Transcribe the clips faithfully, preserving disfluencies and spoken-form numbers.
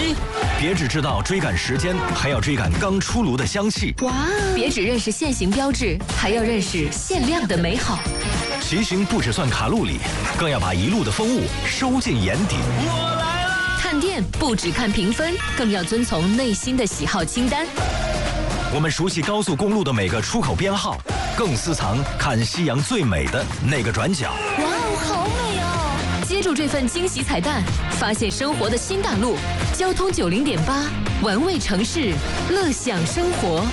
一，别只知道追赶时间，还要追赶刚出炉的香气。 哇！别只认识限行标志，还要认识限量的美好。 骑行不只算卡路里，更要把一路的风物收进眼底。 我来了！看店不只看评分，更要遵从内心的喜好清单。 我们熟悉高速公路的每个出口编号，更私藏看夕阳最美的那个转角。 哇哦，好美哦！接住这份惊喜彩蛋，发现生活的新大陆。交通九零点八，玩味城市，乐享生活。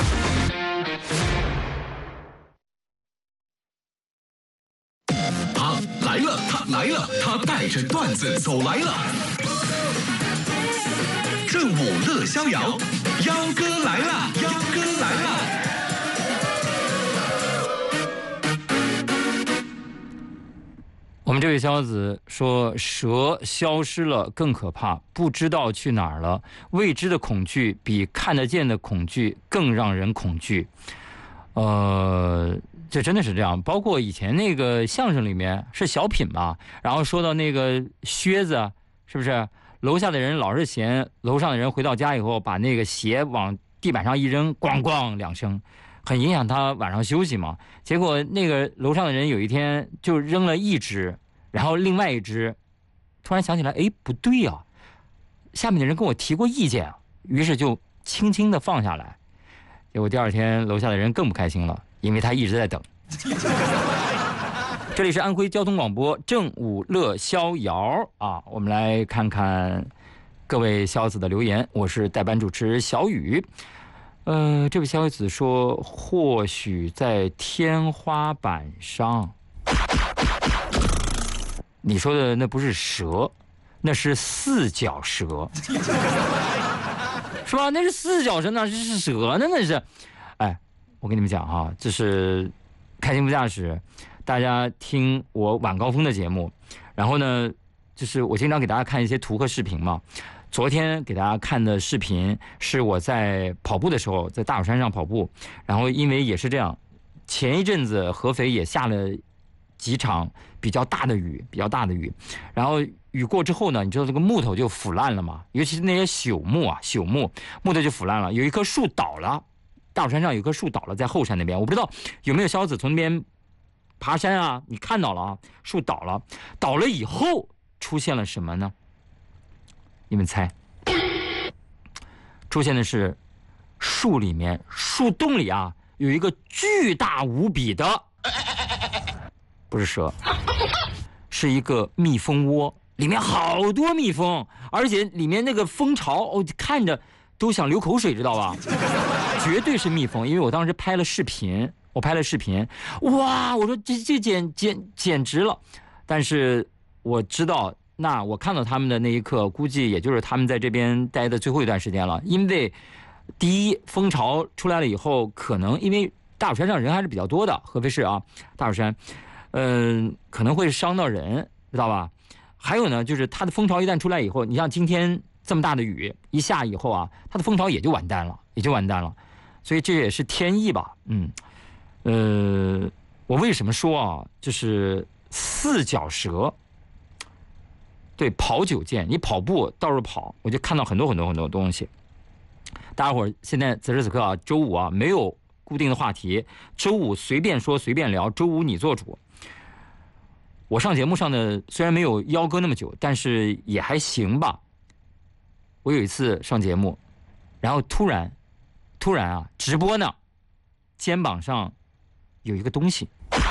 他来了，他来了，他带着段子走来了。正午乐逍遥，幺哥来了，幺哥来了。 我们这位小子说，蛇消失了更可怕，不知道去哪儿了。未知的恐惧比看得见的恐惧更让人恐惧。呃，这真的是这样。包括以前那个相声里面是小品嘛，然后说到那个靴子，是不是？楼下的人老是嫌楼上的人回到家以后把那个鞋往地板上一扔，咣咣两声，很影响他晚上休息嘛。结果那个楼上的人有一天就扔了一只，然后另外一只突然想起来，哎，不对啊，下面的人跟我提过意见，于是就轻轻地放下来。结果第二天楼下的人更不开心了，因为他一直在等。这里是安徽交通广播正午乐逍遥啊，我们来看看各位小子的留言。我是代班主持小雨。呃，这位小子说，或许在天花板上。你说的那不是蛇，那是四脚蛇，是吧？那是四脚蛇，那是蛇呢？那是。哎，我跟你们讲哈，这是开心不驾驶。大家听我晚高峰的节目，然后呢，就是我经常给大家看一些图和视频嘛。昨天给大家看的视频是我在跑步的时候，在大雪山上跑步，然后因为也是这样，前一阵子合肥也下了几场比较大的雨，比较大的雨，然后雨过之后呢，你知道这个木头就腐烂了嘛，尤其是那些朽木啊，朽木木头就腐烂了。有一棵树倒了，大雪山上有一棵树倒了，在后山那边，我不知道有没有小子从那边爬山啊，你看到了啊，树倒了，倒了以后出现了什么呢？你们猜？出现的是树里面，树洞里啊有一个巨大无比的，不是蛇，是一个蜜蜂窝，里面好多蜜蜂，而且里面那个蜂巢，哦，看着都想流口水，知道吧？绝对是蜜蜂，因为我当时拍了视频。我拍了视频，哇！我说这这简简简直了，但是我知道，那我看到他们的那一刻，估计也就是他们在这边待的最后一段时间了。因为第一，蜂巢出来了以后，可能因为大雪山上人还是比较多的，合肥市啊，大雪山，嗯、呃，可能会伤到人，知道吧？还有呢，就是它的蜂巢一旦出来以后，你像今天这么大的雨一下以后啊，它的蜂巢也就完蛋了，也就完蛋了。所以这也是天意吧，嗯。呃，我为什么说啊，就是四脚蛇，对，跑九件，你跑步到处跑，我就看到很多很多很多东西。大家伙儿现在此时此刻啊，周五啊没有固定的话题，周五随便说随便聊，周五你做主。我上节目上的虽然没有幺哥那么久，但是也还行吧。我有一次上节目，然后突然，突然啊，直播呢，肩膀上有一个东西，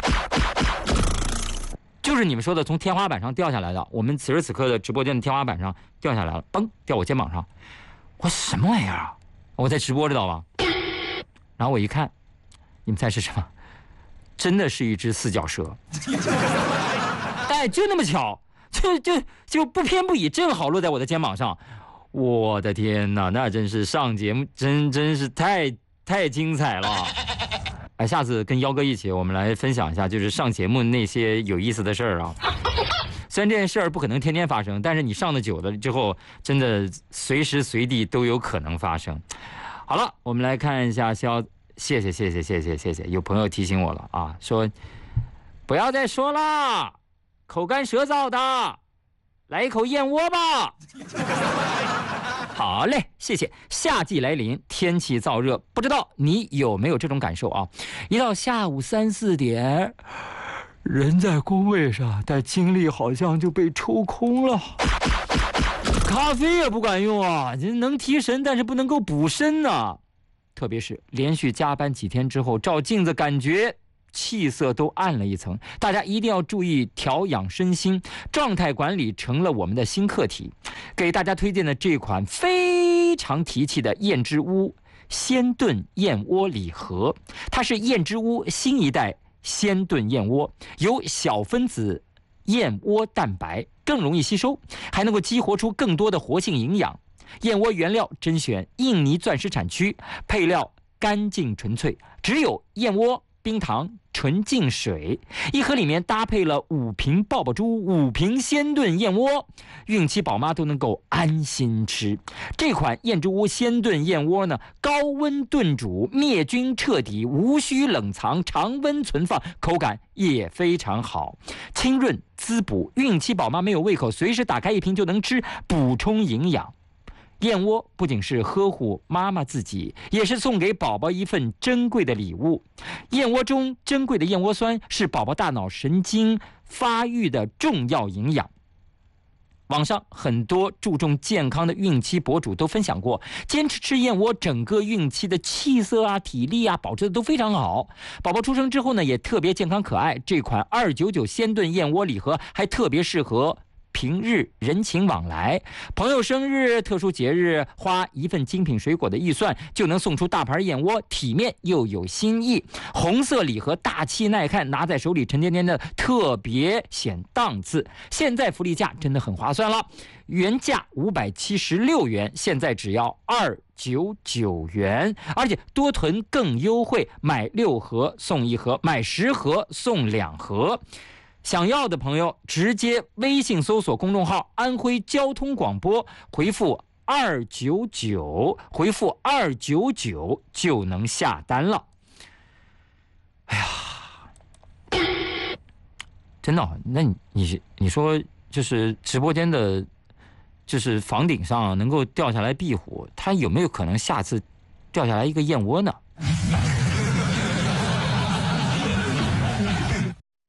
就是你们说的从天花板上掉下来的。我们此时此刻的直播间的天花板上掉下来了，嘣，掉我肩膀上。我什么玩意儿啊？我在直播，知道吧？然后我一看，你们猜是什么？真的是一只四脚蛇。哎，就那么巧，就就就不偏不倚，正好落在我的肩膀上。我的天哪，那真是上节目，真真是太太精彩了。哎，下次跟幺哥一起，我们来分享一下，就是上节目那些有意思的事儿啊。虽然这件事儿不可能天天发生，但是你上的久了之后，真的随时随地都有可能发生。好了，我们来看一下消，谢谢谢谢谢谢谢谢，有朋友提醒我了啊，说不要再说了，口干舌燥的，来一口燕窝吧。 好嘞，谢谢。夏季来临，天气燥热，不知道你有没有这种感受啊？一到下午三四点，人在工位上，但精力好像就被抽空了。咖啡也不管用啊，能提神，但是不能够补身呐、啊。特别是连续加班几天之后，照镜子感觉气色都暗了一层。大家一定要注意调养身心，状态管理成了我们的新课题。给大家推荐的这款非常提气的燕之屋鲜炖燕窝礼盒，它是燕之屋新一代鲜炖燕窝，有小分子燕窝蛋白，更容易吸收，还能够激活出更多的活性营养。燕窝原料甄选印尼钻石产区，配料干净纯粹，只有燕窝、冰糖、纯净水。一盒里面搭配了五瓶爆爆珠、五瓶鲜炖燕窝，孕期宝妈都能够安心吃。这款燕之屋鲜炖燕窝呢，高温炖煮，灭菌彻底，无需冷藏，常温存放，口感也非常好，清润滋补。孕期宝妈没有胃口，随时打开一瓶就能吃，补充营养。燕窝不仅是呵护妈妈自己，也是送给宝宝一份珍贵的礼物。燕窝中珍贵的燕窝酸是宝宝大脑神经发育的重要营养。网上很多注重健康的孕期博主都分享过，坚持吃燕窝，整个孕期的气色啊、体力啊保持的都非常好。宝宝出生之后呢，也特别健康可爱。这款二九九鲜炖燕窝礼盒还特别适合平日人情往来，朋友生日、特殊节日，花一份精品水果的预算就能送出大盘燕窝，体面又有新意。红色礼盒大气耐看，拿在手里沉甸甸的，特别显档次。现在福利价真的很划算了，原价五百七十六元，现在只要二九九元，而且多囤更优惠，买六盒送一盒，买十盒送两盒。想要的朋友直接微信搜索公众号安徽交通广播，回复二九九，回复二九九就能下单了。哎呀，真的、哦，那你你你说就是直播间的，就是房顶上能够掉下来壁虎，它有没有可能下次掉下来一个燕窝呢？